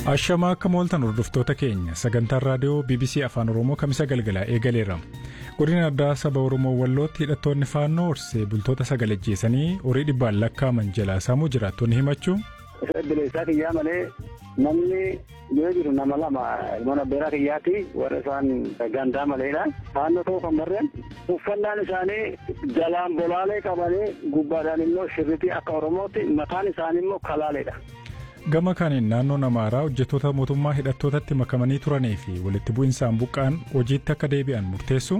Ashamaa akka mooltan hordoftoota keenya sagantaan raadiyoo BBC Afaan Oromoo kamisa galgalaa eegaleera. Godina addaa saba Oromoo Wallootti hidhattoonni faannoo horsee bultoota sagalajjeessanii horii dhibbaan lakkaaman jalaa saamuu jiraattonni himachuu. Bileessaa kiyyaa malee namni yoo jiru nama lama mana beeraa kiyyaatti warra isaan gandaa maleedha. Faannoo ta'uu kan barreen uffannaan isaanii jalaan bolaalee qabanii gubbaadhaan immoo shirritii akka Oromootti mataan isaanii immoo kalaaleedha. Gama kaaniin naannoon Amaaraa hojjettoota mootummaa hidhattootatti makamanii turanii fi walitti bu'insaan buqqaan hojiitti akka deebi'an murteessu.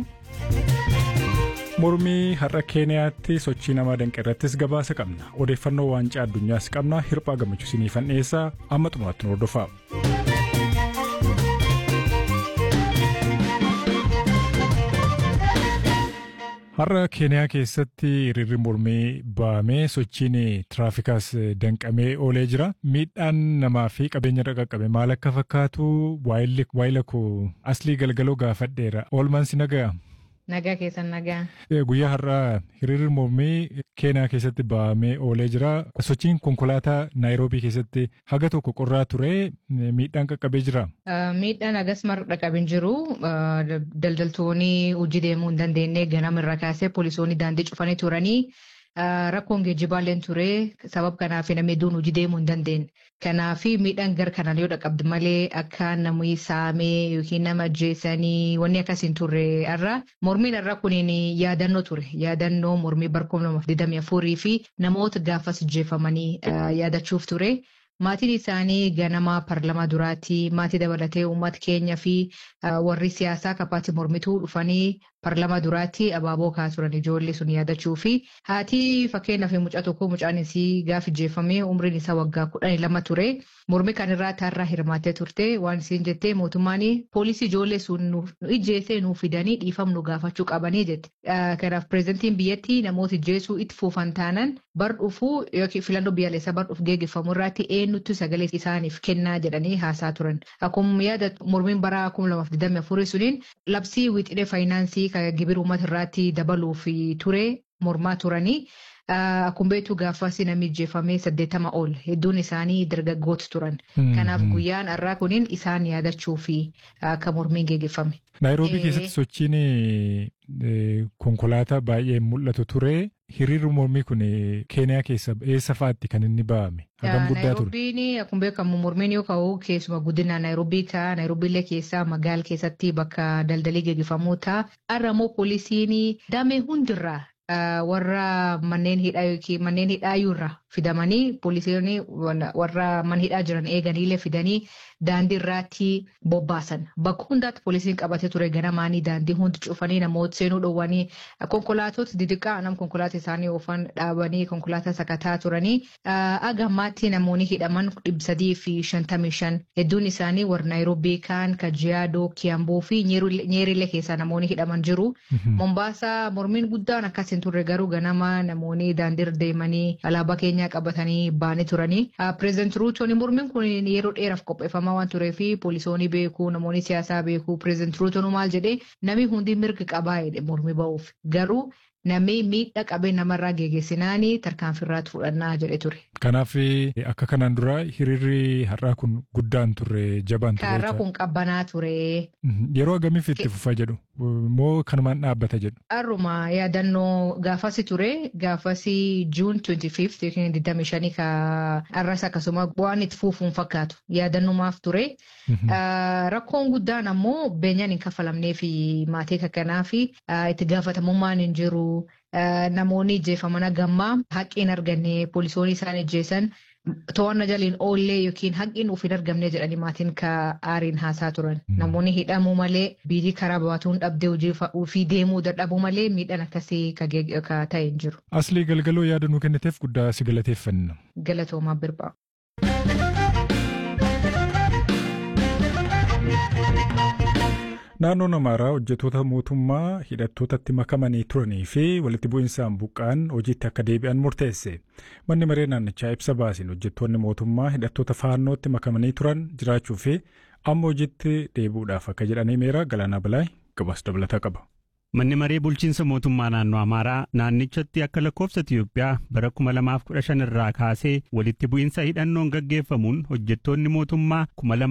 Mormii har'a Keeniyaatti sochii namaa danqeerrattis gabaasa qabna. Odeeffannoo waancaa addunyaas qabna. Hirphaa gammachuu isiniifan dhiyeessaa amma xumuraatti nu hordofaa. Har'a Keeniyaa keessatti hiriirri mormii ba'amee sochiin tiraafikaas danqamee oolee jira. Miidhaan namaa fi qabeenya irra qaqqabe maal akka fakkaatu waayila koo Aslii Galgaloo gaafadheera. Oolmaan si nagaa? Nagaa keessan nagaa. Guyyaa har'aa hiriirri mormii Keeniyaa keessatti ba'amee oolee jira. Sochiin konkolaataa Naayiroobii keessatti haga tokko qorraa ture. Miidhaan qaqqabee jira. Miidhaan hagas marra qaqqabin jiru. Daldaltoonni hojii deemuu hin dandeenye ganama irraa kaasee poolisoonni daandii cufanii turanii. Rakkoon geejjibaalleen ture sabab kanaaf namni duun hojii deemuu hin dandeenye. Kanaaf miidhaan gar kanaan yoo dhaqqabdu malee akka namni saamee yookiin nama ajjeesanii wanni akkasiin turre irra mormiin irra kuniin yaadannoo ture. Yaadannoo mormii bara 2024 fi namoota gaafas ajjeefamanii yaadachuuf ture. Maatiin isaanii ganama parlamaa duraatti maatii dabalatee uummata keenya fi warri siyaasaa kapaatti mormituu dhufanii parlamaa duraatti abaaboo kaasuran ijoollee sun yaadachuu fi haati fakkeenyaaf mucaa tokko mucaan isii gaaf ajjeefamee umriin isaa waggaa 12 ture. Mormii kan irraa taarraa hirmaattee turte waan isiin jettee mootummaan poolisii ijoollee sun nu ijjeessee nuuf fidanii dhiifamnu gaafachuu qabanii jette. Kanaaf pireezidantiin biyyattii namoota ijjeessuu itti fufan taanan bar dhufuu yookiin filannoo biyyaalessaa bar dhufu geeggeeffamu irratti eenyutti sagalee isaaniif kennaa jedhanii haasaa turan. Akkuma yaada mormiin bara 2024 suniin labsii wixinee faayinaansii gibira uummata irratti dabaluuf ture mormaa turanii. Akkuma beektu gaafas namni ajjeefamee 80 ol hedduun isaanii dargaggoota turan. Kanaaf guyyaan har'aa kuniin isaan yaadachuu fi akka mormiin geeggeeffame. Naayiroobii keessatti sochiin konkolaataa baay'ee mul'atu ture. Hiriirri mormii kun Keeniyaa keessa eessa fa'aatti kan inni ba'ame? Hagam guddaa ture? Naayiroobiin akkuma beekamu mormiin yoo ka'u keessuma guddina Naayiroobii ta'a. Naayiroobiillee keessaa magaala keessatti bakka daldalii geeggeeffamuu ta'a. Har'a immoo poolisiin damee hundirraa warra manneen hidhaa yookiin manneen hidhaayyuurraa fidamanii poolisoonni warra mana hidhaa jiran eeganiillee fidanii daandii irratti bobbaasan. Bakka hundaatti poolisiin qabatee ture ganamaanii daandii hundi cufanii namoota seenuu dhowwanii konkolaatota didiqaa nam konkolaataa isaanii oofan dhaabanii konkolaataa sakataa turanii agammaatti namoonni hidhaman 355 hedduun isaanii warra Naayiroobii kaan Kajiyaadoo Kiyamboo fi Nyeerillee keessaa namoonni hidhaman jiru. Mombaasaa mormiin guddaan akkasiin turre garuu ganama namoonni daandii deemanii alaabaa keenya qabatanii baanii turanii. Pireezidantii Ruutoon mormiin kun yeroo dheeraaf qopheeffamaa waan turee fi poolisoonni beekuu namoonni siyaasaa beekuu pireezidantii Ruutoon maal jedhee namni hundi mirga qabaa jedhe mormii ba'uuf garuu namni miidhaa qabee namarraa geeggeessinaanii tarkaanfiirraatti fudhannaa jedhe ture. Kanaaf akka kanaan dura hiriirri har'aa kun guddaan ture jabaan ture. Har'aa kun qabbanaa ture. Yeroo agamiif itti fufa jedhu moo kanumaan dhaabbata jedhu? Har'uma yaadannoo gaafasi ture gaafasi Juun 25 yookiin 25 ka har'as akkasuma waan itti fufuun fakkaatu yaadannumaaf ture. Rakkoon guddaan ammoo beenyaan hin kafalamnee fi maatii kakkanaa fi itti gaafatamummaan hin jiru. Namoonni ijjeefaman gammaa haqqiin arganne poolisoonni isaan ijjeessan to'annaa jaliin oollee yookiin haqqiin of hin argamne jedhanii maatiin aariin haasaa turan. Namoonni hidhamuu malee biyyii karaa baatuun dhabdee ofii deemuu dadhabuu malee miidhaan akkasii ka ta'e hin jiru. Aslii Galgaloo yaada nuu kenniteef guddaa si galateeffanna. Galatoomaa Birbaa. Naannoon Amaaraa hojjettoota mootummaa hidhattootatti makamanii turanii fi walitti bu'insaan buqqaan hojiitti akka deebi'an murteesse. Manni maree naannichaa ibsa baasiin hojjettoonni mootummaa hidhattoota faannootti makamanii turan jiraachuu fi amma hojiitti deebi'uudhaaf akka jedhanii meera Galaanaa Bilaay gabaasa dabalataa qaba. Manni maree bulchiinsa mootummaa naannoo Amaaraa naannichatti akka lakkoofsa Itiyoophiyaa bara 2015 irraa kaasee walitti bu'iinsa hidhannoon gaggeeffamuun hojjettoonni mootummaa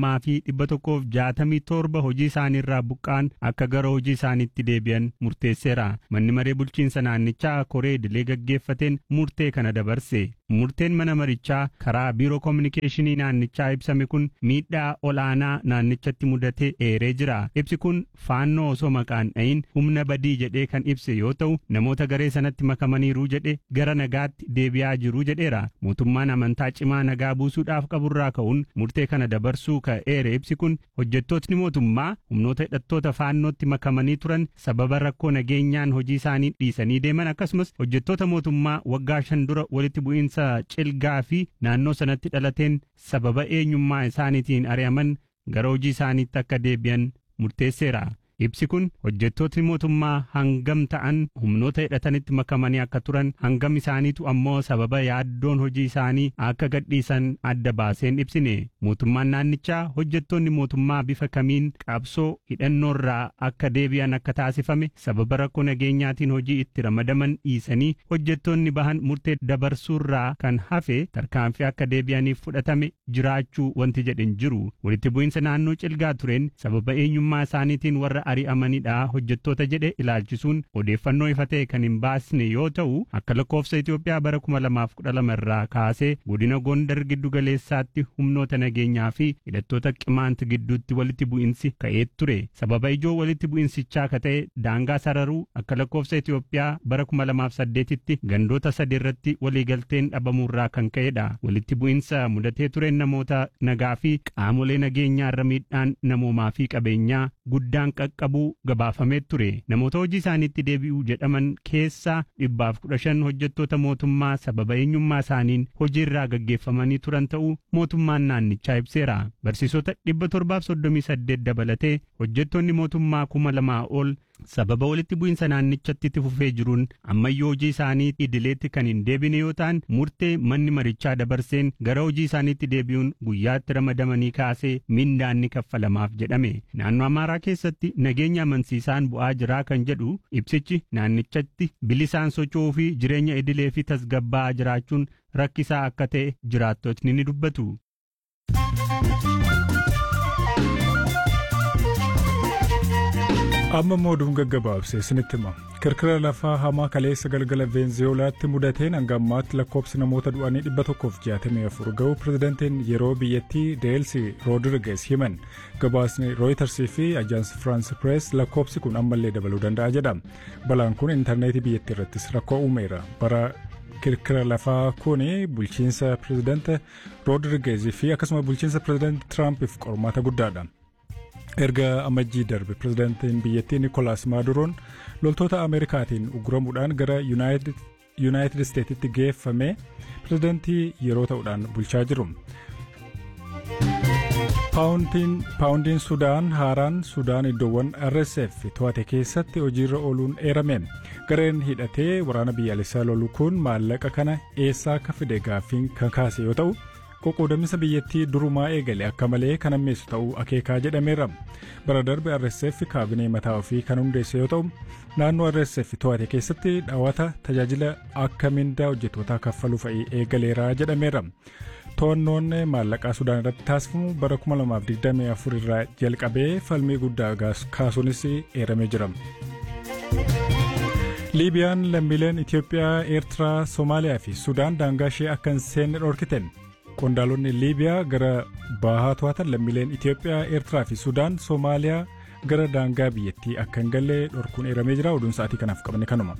2167 hojii isaanii irraa buqqaan akka gara hojii isaaniitti deebi'an murteesseera. Manni maree bulchiinsa naannichaa koree idilee gaggeeffateen murtee kana dabarse. Murteen mana marichaa karaa biiroo koominikeeshinii naannichaa ibsame kun miidhaa olaanaa naannichatti mudate eeree jira. Ibsi kun faannoo osoo maqaan dhayin humna badii jedhee kan ibse yoo ta'u namoota garee sanatti makamaniiru jedhe gara nagaatti deebi'aa jiru jedheera. Mootummaan amantaa cimaa nagaa buusuudhaaf qaburraa ka'uun murtee kana dabarsuu ka'eere. Ibsi kun hojjettootni mootummaa humnoota hidhattoota faannootti makamanii turan sababa rakkoo nageenyaan hojii isaanii dhiisanii deeman akkasumas hojjettoota mootummaa waggaa 5 dura walitti bu'iinsa cilgaa fi naannoo sanatti dhalateen sababa eenyummaa isaaniitiin ari'aman gara hojii isaaniitti akka deebi'an murteesseera. Ibsi kun hojjettootni mootummaa hangam ta'an humnoota hidhatanitti makamanii akka turan hangam isaaniitu ammoo sababa yaaddoon hojii isaanii akka gadhiisan adda baaseen ibsine. Mootummaan naannichaa hojjettoonni mootummaa bifa kamiin qabsoo hidhannoorraa akka deebi'an akka taasifame sababa rakkoo nageenyaatiin hojii itti ramadaman dhiisanii hojjettoonni bahan murtee dabarsuurraa kan hafe tarkaanfii akka deebi'aniif fudhatame jiraachuu wanti jedhen jiru. Walitti bu'iinsa naannoo cilgaa tureen sababa eenyummaa isaaniitiin warra ari'amanidha hojjettoota jedhe ilaalchisuun odeeffannoo ifa ta'e kan hin baasne yoo ta'u akka lakkoofsa Itiyoophiyaa bara 2012 irraa kaasee godina Gondar giddu galeessaatti humnoota nageenyaa fi hidhattoota qimaant gidduutti walitti bu'iinsi ka'ee ture. Sababa ijoo walitti bu'iinsichaa ka ta'e daangaa sararuu akka lakkoofsa Itiyoophiyaa bara 2008tti gandoota 3 irratti waliigalteen dhabamuurraa kan ka'edha. Walitti bu'iinsa mudatee tureen namoota nagaa fi qaamolee nageenyaa irra miidhaan namoomaa fi qabeenyaa guddaan qaqqabuu gabaafamee ture. Namoota hojii isaaniitti deebi'uu jedhaman keessaa 115 hojjettoota mootummaa sababa eenyummaa isaaniin hojiirraa gaggeeffamanii turan ta'uu mootummaan naannichaa ibseera. Barsiisota 738 dabalatee hojjettoonni mootummaa 2,000 ol sababa walitti bu'iinsa naannichatti itti fufee jiruun ammayyuu hojii isaanii idileetti kan hin deebine yoo ta'an murtee manni marichaa dabarseen gara hojii isaaniitti deebi'uun guyyaatti ramadamanii kaasee mindaan ni kaffalamaaf jedhame. Naannoo Amaaraa keessatti nageenya amansiisaan bu'aa jiraa kan jedhu ibsichi naannichatti bilisaan socho'uu fi jireenya idilee fi tasgabbaa'aa jiraachuun rakkisaa akka ta'e jiraattotni ni dubbatu. Amma mooduun gaggabaabse isinitti hima. Kirkira lafaa hamaa kaleessa galgala Veenzuweelaatti mudateen hanga ammaatti lakkoofsi namoota du'anii 164 ga'u pirezidantiin yeroo biyyattii Deelsi Roodirigees himan. Gabaasni Rooyitarsii fi Ajaansi Firaansi Pirees lakkoofsi kun ammallee dabaluu danda'a jedha. Balaan kun intarneetii biyyattii irrattis rakkoo uumeera. Bara kirkira lafaa kun bulchiinsa pirezidaantii Roodirigeesii fi akkasuma bulchiinsa pirezidaantii Tiraampiif qormaata guddaadha. Erga amajjii darbe pirezidaantiin biyyattii Nikolaas Maaduroon loltoota Ameerikaatiin uguramuudhaan gara Yuunaayitid Isteetitti geeffame pirezidaantii yeroo ta'uudhaan bulchaa jiru. Paawundiin Sudaan haaraan Sudaan iddoowwan RSF to'ate keessatti hojiirra ooluun eerame. Gareen hidhatee waraana biyyaalessaa lolu kun maallaqa kana eessaa akka fide gaaffiin kan kaase yoo ta'u qoqqoodamisa biyyattii durumaa eegale akka malee kan ammeessu ta'uu akeekaa jedhameera. Bara darbe RSF kaabinee mataa ofii kan hundeesse yoo ta'u naannoo RSF to'ate keessatti dhaawata tajaajila akka mindaa hojjettootaa kaffaluu fa'ii eegaleera jedhameera. To'annoon maallaqaa Sudaan irratti taasifamu bara 2024 irraa jalqabee falmii guddaa kaasuunis eeramee jira. Liibiyaan lammiileen Itiyoophiyaa, Eertiraa, Somaaliyaa fi Sudaan daangaa ishee akka hin seenne dhorkite. Qondaalonni Liibiyaa gara bahaa to'atan lammiileen Itiyoophiyaa, Eertiraa fi Sudaan, Somaaliyaa gara daangaa biyyattii akka hin galle dhorkuun eeramee jira. Oduun sa'aatii kanaaf qabne kanuma.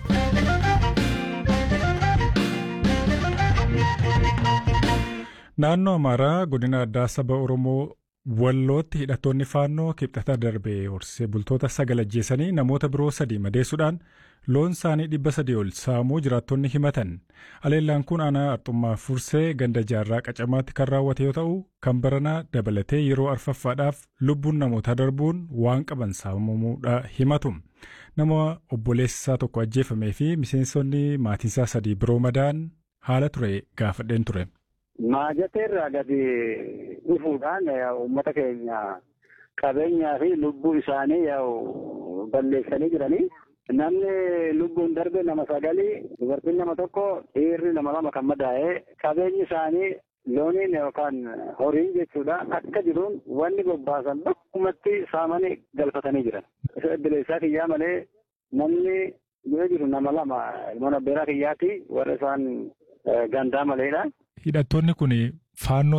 Naannoo Amaaraa godina addaa saba Oromoo Wallootti hidhattoonni faannoo kibxata darbe horsee bultoota 9 ajjeesanii namoota biroo 3 madeessuudhaan loon isaanii 300 ol saamuu jiraattonni himatan. Aleellaan kun aanaa Arxummaa Fursee ganda jaarraa qacamaatti kan raawwate yoo ta'u kan baranaa dabalatee yeroo arfaffaadhaaf lubbuun namootaa darbuun waan qaban saamamuudha himatu. Nama obboleessisaa tokko ajjeefamee fi miseensonni maatiisaa 3 biroo madaan haala ture gaafadheen ture. Maajateerraa gadi dhufuudhaan uummata keenya qabeenyaa fi lubbuu isaanii yaa'u balleessanii jiranii. Namni lubbuun darbe nama 9, dubartiin nama 1, dhiirri nama 2 kan madaa'ee qabeenyi isaanii looniin yookaan horiin jechuudha akka jiruun wanni bobbaasan bakkumatti saamanii galfatanii jiran. Bileessaa kiyyaa malee namni yoo jiru nama 2 ilmoon abbeeraa kiyyaati warra isaan gandaa maleedha. Hidhattoonni kun faannoo